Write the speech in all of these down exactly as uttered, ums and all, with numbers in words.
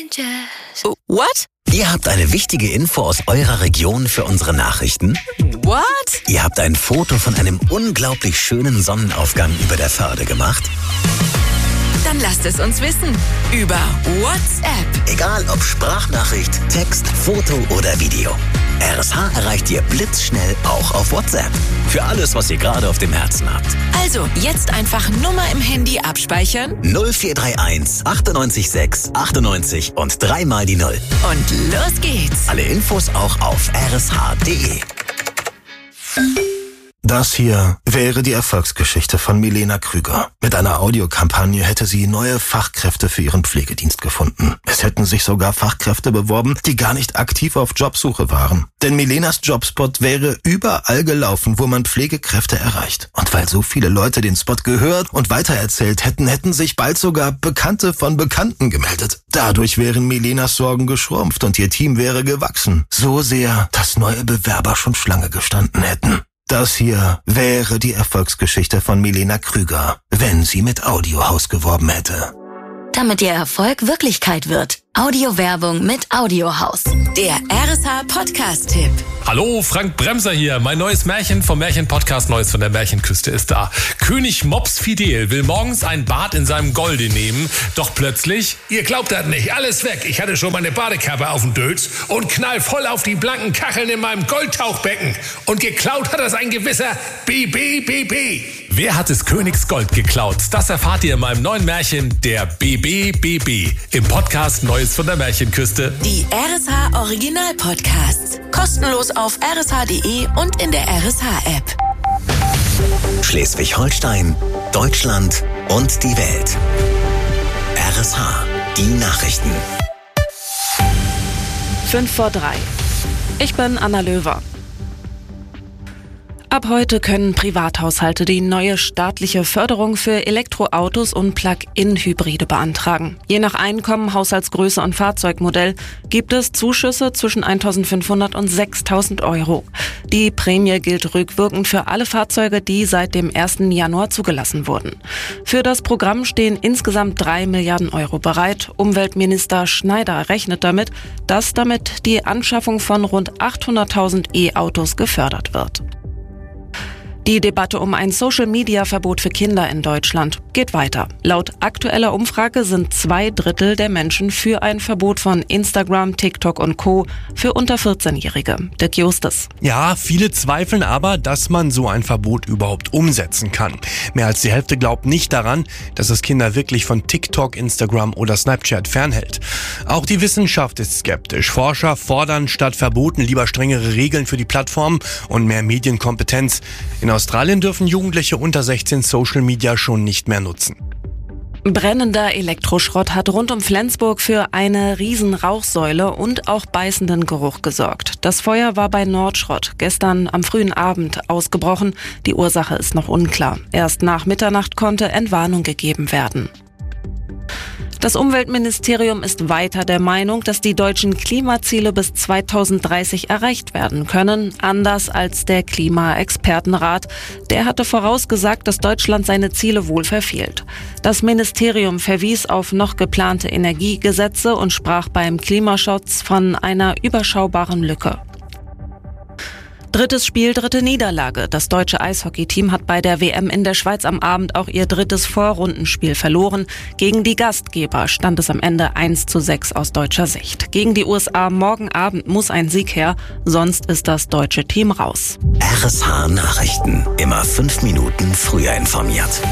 strangers. What? Ihr habt eine wichtige Info aus eurer Region für unsere Nachrichten? What? Ihr habt ein Foto von einem unglaublich schönen Sonnenaufgang über der Förde gemacht? Dann lasst es uns wissen. Über WhatsApp. Egal ob Sprachnachricht, Text, Foto oder Video. R S H erreicht ihr blitzschnell auch auf WhatsApp. Für alles, was ihr gerade auf dem Herzen habt. Also, jetzt einfach Nummer im Handy abspeichern. null vier drei eins achtundneunzig sechs achtundneunzig und dreimal die Null. Und los geht's. Alle Infos auch auf r s h punkt d e. Das hier wäre die Erfolgsgeschichte von Milena Krüger. Mit einer Audiokampagne hätte sie neue Fachkräfte für ihren Pflegedienst gefunden. Es hätten sich sogar Fachkräfte beworben, die gar nicht aktiv auf Jobsuche waren. Denn Milenas Jobspot wäre überall gelaufen, wo man Pflegekräfte erreicht. Und weil so viele Leute den Spot gehört und weitererzählt hätten, hätten sich bald sogar Bekannte von Bekannten gemeldet. Dadurch wären Milenas Sorgen geschrumpft und ihr Team wäre gewachsen. So sehr, dass neue Bewerber schon Schlange gestanden hätten. Das hier wäre die Erfolgsgeschichte von Milena Krüger, wenn sie mit Audiohaus geworben hätte. Damit ihr Erfolg Wirklichkeit wird. Audiowerbung mit Audiohaus. Der R S H Podcast-Tipp. Hallo, Frank Bremser hier. Mein neues Märchen vom Märchen-Podcast Neues von der Märchenküste ist da. König Mops Fidel will morgens ein Bad in seinem Golde nehmen, doch plötzlich... Ihr glaubt das nicht, alles weg. Ich hatte schon meine Badekappe auf dem Dötz und knall voll auf die blanken Kacheln in meinem Goldtauchbecken. Und geklaut hat das ein gewisser B B B B. Wer hat des Königs Gold geklaut? Das erfahrt ihr in meinem neuen Märchen, der B B B B, im Podcast Neues von der Märchenküste. Die R S H Original Podcasts. Kostenlos auf r s h punkt d e und in der R S H-App. Schleswig-Holstein, Deutschland und die Welt. R S H, die Nachrichten. Fünf vor drei. Ich bin Anna Löwer. Ab heute können Privathaushalte die neue staatliche Förderung für Elektroautos und Plug-in-Hybride beantragen. Je nach Einkommen, Haushaltsgröße und Fahrzeugmodell gibt es Zuschüsse zwischen eintausendfünfhundert und sechstausend Euro. Die Prämie gilt rückwirkend für alle Fahrzeuge, die seit dem ersten Januar zugelassen wurden. Für das Programm stehen insgesamt drei Milliarden Euro bereit. Umweltminister Schneider rechnet damit, dass damit die Anschaffung von rund achthunderttausend E-Autos gefördert wird. Die Debatte um ein Social-Media-Verbot für Kinder in Deutschland geht weiter. Laut aktueller Umfrage sind zwei Drittel der Menschen für ein Verbot von Instagram, TikTok und Co. für unter vierzehnjährige. Dirk Justus. Ja, viele zweifeln aber, dass man so ein Verbot überhaupt umsetzen kann. Mehr als die Hälfte glaubt nicht daran, dass es Kinder wirklich von TikTok, Instagram oder Snapchat fernhält. Auch die Wissenschaft ist skeptisch. Forscher fordern statt Verboten lieber strengere Regeln für die Plattformen und mehr Medienkompetenz. In Australien dürfen Jugendliche unter sechzehn Social Media schon nicht mehr nutzen. Brennender Elektroschrott hat rund um Flensburg für eine riesen Rauchsäule und auch beißenden Geruch gesorgt. Das Feuer war bei Nordschrott gestern am frühen Abend ausgebrochen. Die Ursache ist noch unklar. Erst nach Mitternacht konnte Entwarnung gegeben werden. Das Umweltministerium ist weiter der Meinung, dass die deutschen Klimaziele bis zweitausenddreißig erreicht werden können, anders als der Klimaexpertenrat. Der hatte vorausgesagt, dass Deutschland seine Ziele wohl verfehlt. Das Ministerium verwies auf noch geplante Energiegesetze und sprach beim Klimaschutz von einer überschaubaren Lücke. Drittes Spiel, dritte Niederlage. Das deutsche Eishockeyteam hat bei der W M in der Schweiz am Abend auch ihr drittes Vorrundenspiel verloren. Gegen die Gastgeber stand es am Ende eins zu sechs aus deutscher Sicht. Gegen die U S A morgen Abend muss ein Sieg her, sonst ist das deutsche Team raus. R S H Nachrichten. Immer fünf Minuten früher informiert.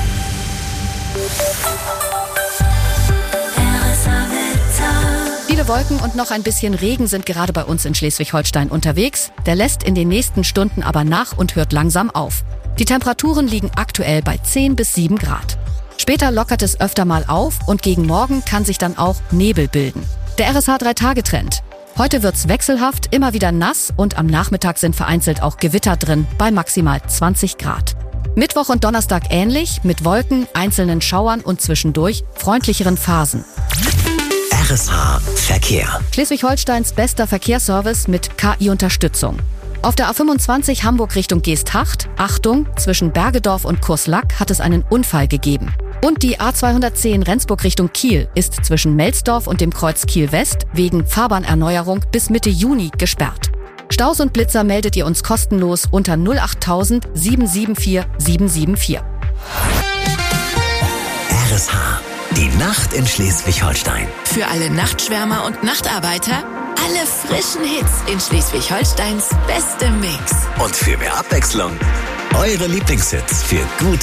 Viele Wolken und noch ein bisschen Regen sind gerade bei uns in Schleswig-Holstein unterwegs. Der lässt in den nächsten Stunden aber nach und hört langsam auf. Die Temperaturen liegen aktuell bei zehn bis sieben Grad. Später lockert es öfter mal auf und gegen Morgen kann sich dann auch Nebel bilden. Der R S H drei Tage Trend. Heute wird's wechselhaft, immer wieder nass und am Nachmittag sind vereinzelt auch Gewitter drin bei maximal zwanzig Grad. Mittwoch und Donnerstag ähnlich, mit Wolken, einzelnen Schauern und zwischendurch freundlicheren Phasen. R S H Verkehr. Schleswig-Holsteins bester Verkehrsservice mit K I-Unterstützung. Auf der A fünfundzwanzig Hamburg Richtung Geesthacht, Achtung, zwischen Bergedorf und Kurslack hat es einen Unfall gegeben. Und die A zweihundertzehn Rendsburg Richtung Kiel ist zwischen Melsdorf und dem Kreuz Kiel West wegen Fahrbahnerneuerung bis Mitte Juni gesperrt. Staus und Blitzer meldet ihr uns kostenlos unter null acht tausend sieben sieben vier sieben sieben vier. R S H, die Nacht in Schleswig-Holstein. Für alle Nachtschwärmer und Nachtarbeiter, alle frischen Hits in Schleswig-Holsteins beste Mix. Und für mehr Abwechslung, eure Lieblingshits für gut